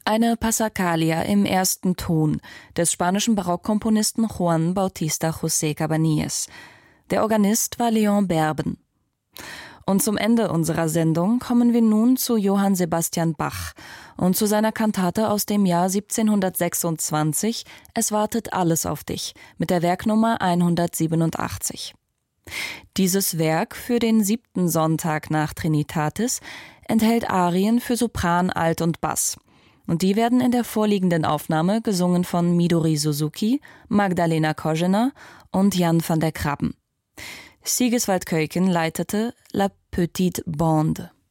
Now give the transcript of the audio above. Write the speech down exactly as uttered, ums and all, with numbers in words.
Eine Passacaglia im ersten Ton des spanischen Barockkomponisten Juan Bautista José Cabanilles. Der Organist war Leon Berben. Und zum Ende unserer Sendung kommen wir nun zu Johann Sebastian Bach und zu seiner Kantate aus dem Jahr siebzehnhundertsechsundzwanzig »Es wartet alles auf dich« mit der Werknummer hundertsiebenundachtzig. Dieses Werk für den siebten Sonntag nach Trinitatis enthält Arien für Sopran, Alt und Bass. Und die werden in der vorliegenden Aufnahme gesungen von Midori Suzuki, Magdalena Kozena und Jan van der Krabben. Sigiswald Keuken leitete La Petite Bande.